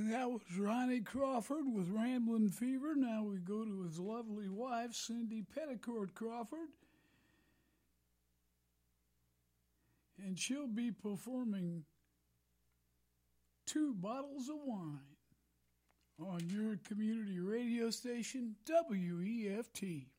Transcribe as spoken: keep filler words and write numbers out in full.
That was Ronnie Crawford with Ramblin' Fever. Now we go to his lovely wife, Cindy Petticoat Crawford. And she'll be performing Two Bottles of Wine on your community radio station, W E F T.